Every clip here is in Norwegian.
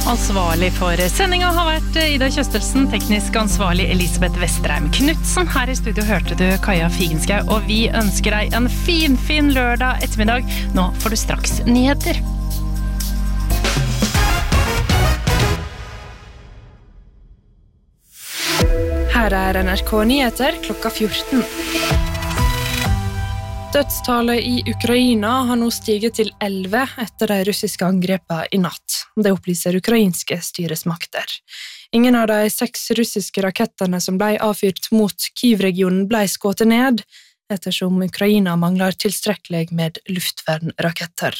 Ansvarlig for sendingen har vært Ida Kjøstelsen, teknisk ansvarlig Elisabeth Vesterheim Knudsen. Her I studio hørte du Kaja Figenschou, og vi ønsker deg en fin lørdag ettermiddag. Nå får du straks nyheter. Her NRK Nyheter klokka 14. Dødstallet I Ukraina har nå stiget til 11 etter de russiske angrepene I natt. Det opplyser ukrainske styresmakter. Ingen av de 6 russiske rakettene som ble avfyrt mot Kyiv-regionen ble skutt ned, ettersom Ukraina mangler tilstrekkelig med luftvernraketter.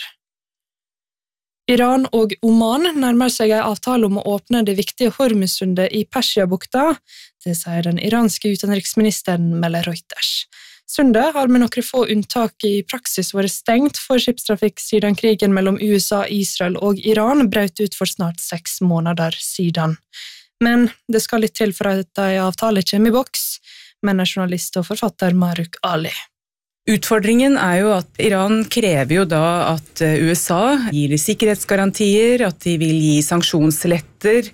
Iran og Oman nærmer seg en avtale om å åpne det viktige Hormuzsundet I Persiabukta, det sier den iranske utenriksministeren melder Reuters. Sundet har med noen få unntak I praksis vært stengt for skipstrafikk siden krigen mellom USA, Israel og Iran brøt ut for snart 6 måneder siden. Men det skal litt til for at en avtale kommer I boks, mener journalist og forfatter Maruk Ali. Utfordringen jo at Iran krever jo da at USA gir sikkerhetsgarantier, at de vil gi sanksjonslettelser,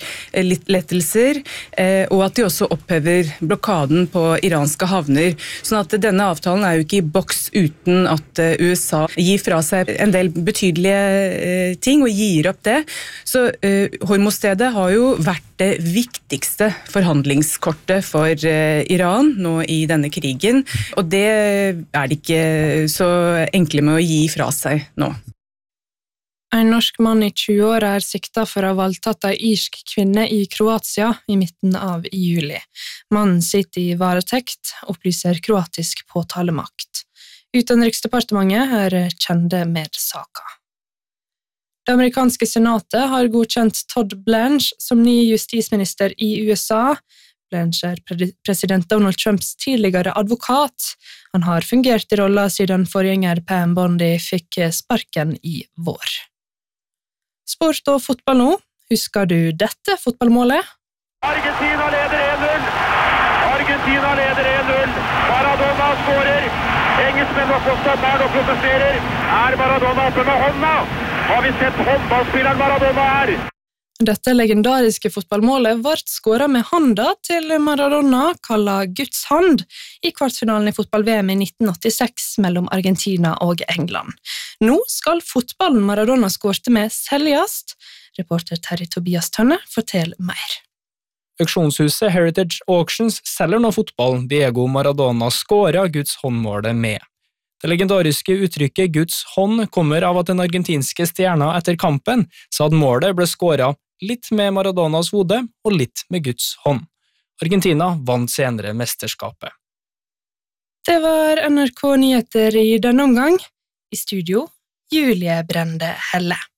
og at de også opphever blokaden på iranske havner. Sånn at denne avtalen jo ikke I boks uten at USA gir fra seg en del betydelige ting og gir opp det. Så Hormuzstedet har jo vært det viktigste forhandlingskortet for Iran nå I denne krigen, og det det ikke så enkle med å gi fra seg nå. En norsk mann I 20 år siktet for å ha voldtatt en irsk kvinne I Kroatia I midten av juli. Mannen sitter I varetekt, opplyser kroatisk påtalemakt. Utenriksdepartementet kjende med saken. Det amerikanske senatet har godkjent Todd Blanche som ny justisminister I USA. Blanche president Donald Trumps tidligere advokat. Han har fungert I rollen siden forgjenger Pam Bondi fikk sparken I vår. Sport og fotball nå. Husker du dette fotballmålet? Argentina leder 1-0. Maradona skårer. Engelskmenn var på stopperen og protesterer. Maradona oppe med hånda? Har vi sett håndballspilleren Maradona Dette legendariske fotballmålet ble skåret med handa til Maradona, kallet Guds hand, I kvartfinalen I fotball-VM I 1986 mellom Argentina og England. Nå skal fotballen Maradona skårte med selges. Reporter Terry Tobias Tønne forteller mer. Auksjonshuset Heritage Auctions selger nå fotballen Diego Maradona skåret Guds håndmålet med. Det legendariske uttrykket Guds hånd kommer av at den argentinske stjerna etter kampen sa at målet ble skåret litt med Maradonas hode og litt med Guds hånd. Argentina vant senere mesterskapet. Det var NRK Nyheter I denne omgang. I studio, Julie Brende Helle.